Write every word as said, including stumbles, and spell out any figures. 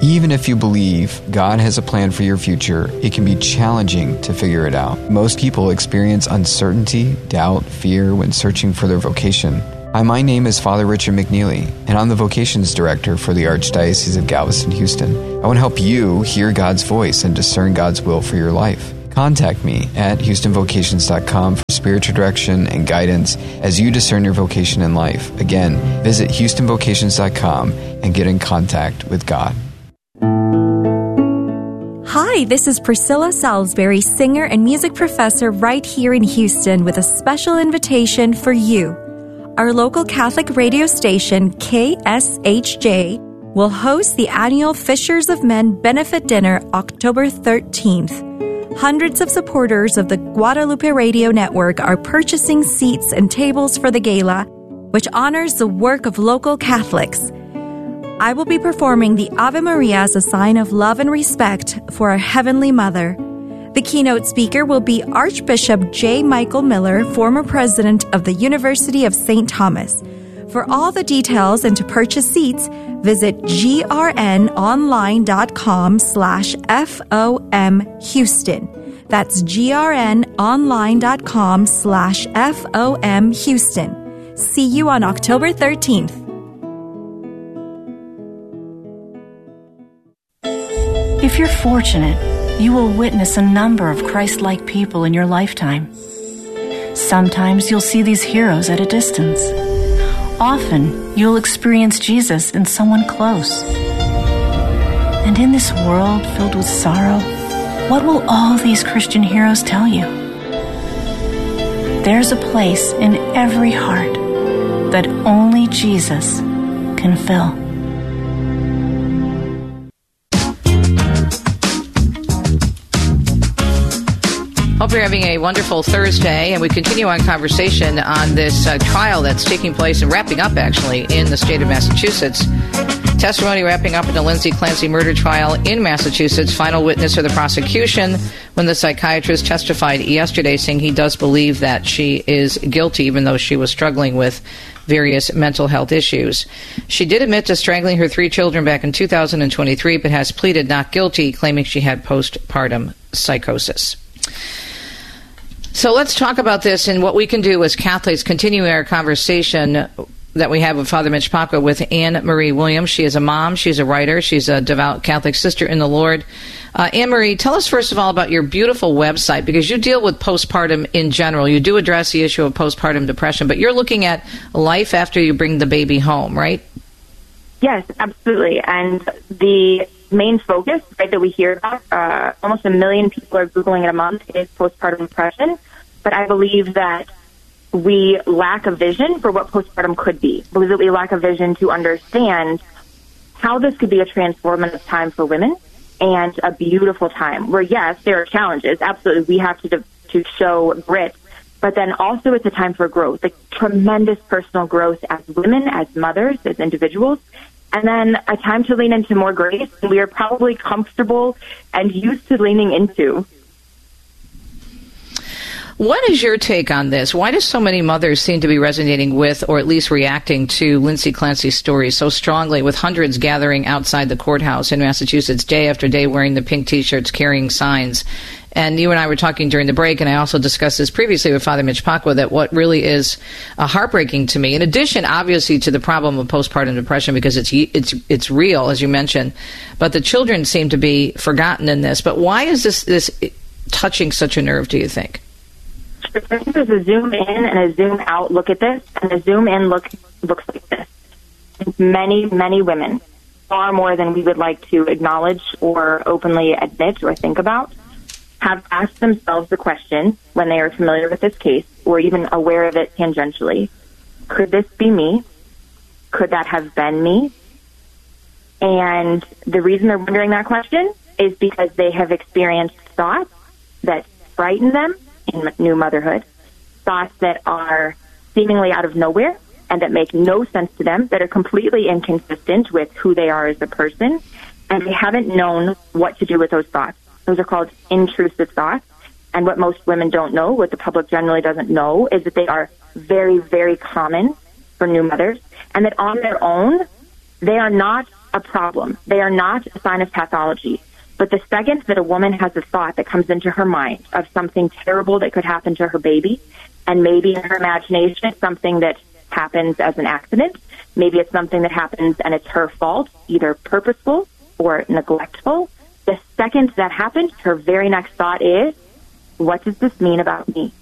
Even if you believe God has a plan for your future, it can be challenging to figure it out. Most people experience uncertainty, doubt, fear when searching for their vocation. Hi, my name is Father Richard McNeely, and I'm the Vocations Director for the Archdiocese of Galveston-Houston. I want to help you hear God's voice and discern God's will for your life. Contact me at houston vocations dot com for spiritual direction and guidance as you discern your vocation in life. Again, visit houston vocations dot com and get in contact with God. Hi, this is Priscilla Salisbury, singer and music professor right here in Houston with a special invitation for you. Our local Catholic radio station, K S H J, will host the annual Fishers of Men Benefit Dinner October thirteenth. Hundreds of supporters of the Guadalupe Radio Network are purchasing seats and tables for the gala, which honors the work of local Catholics. I will be performing the Ave Maria as a sign of love and respect for our Heavenly Mother. The keynote speaker will be Archbishop J. Michael Miller, former president of the University of Saint Thomas. For all the details and to purchase seats, visit grnonline.com slash FOM Houston. That's grnonline.com slash FOM Houston. See you on October thirteenth. If you're fortunate, you will witness a number of Christ-like people in your lifetime. Sometimes you'll see these heroes at a distance. Often, you'll experience Jesus in someone close. And in this world filled with sorrow, what will all these Christian heroes tell you? There's a place in every heart that only Jesus can fill. Hope you're having a wonderful Thursday, and we continue on conversation on this uh, trial that's taking place and wrapping up, actually, in the state of Massachusetts. Testimony wrapping up in the Lindsay Clancy murder trial in Massachusetts. Final witness for the prosecution when the psychiatrist testified yesterday saying he does believe that she is guilty, even though she was struggling with various mental health issues. She did admit to strangling her three children back in two thousand twenty-three, but has pleaded not guilty, claiming she had postpartum psychosis. So let's talk about this and what we can do as Catholics, continuing our conversation that we have with Father Mitch Pacwa with Anne Marie Williams. She is a mom, she's a writer, she's a devout Catholic sister in the Lord. Uh, Anne Marie, tell us first of all about your beautiful website, because you deal with postpartum in general. You do address the issue of postpartum depression, but you're looking at life after you bring the baby home, right? Yes, absolutely. And the main focus, right, that we hear about, uh, almost a million people are Googling it a month, is postpartum depression. But I believe that we lack a vision for what postpartum could be. I believe that we lack a vision to understand how this could be a transformative time for women and a beautiful time where, yes, there are challenges. Absolutely, we have to to show grit. But then also it's a time for growth, like tremendous personal growth as women, as mothers, as individuals. And then a time to lean into more grace, and we are probably comfortable and used to leaning into. What is your take on this? Why do so many mothers seem to be resonating with, or at least reacting to, Lindsay Clancy's story so strongly, with hundreds gathering outside the courthouse in Massachusetts day after day wearing the pink T-shirts, carrying signs? And you and I were talking during the break, and I also discussed this previously with Father Mitch Pacwa, that what really is uh, heartbreaking to me, in addition, obviously, to the problem of postpartum depression, because it's it's it's real, as you mentioned, but the children seem to be forgotten in this. But why is this this touching such a nerve, do you think? I think there's a zoom in and a zoom out look at this, and the zoom in look looks like this. Many, many women, far more than we would like to acknowledge or openly admit or think about, have asked themselves the question when they are familiar with this case or even aware of it tangentially. Could this be me? Could that have been me? And the reason they're wondering that question is because they have experienced thoughts that frighten them in new motherhood, thoughts that are seemingly out of nowhere and that make no sense to them, that are completely inconsistent with who they are as a person, and they haven't known what to do with those thoughts. Those are called intrusive thoughts, and what most women don't know, what the public generally doesn't know, is that they are very, very common for new mothers, and that on their own, They are not a problem. They are not a sign of pathology. But the second that a woman has a thought that comes into her mind of something terrible that could happen to her baby, and maybe in her imagination it's something that happens as an accident, maybe it's something that happens and it's her fault, either purposeful or neglectful, the second that happens, her very next thought is, what does this mean about me?